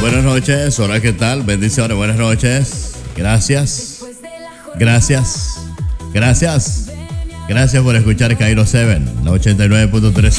buenas noches. Hola, ¿qué tal? Bendiciones, buenas noches. Gracias. Gracias. Gracias. Gracias por escuchar Cairo 7, la 89.3.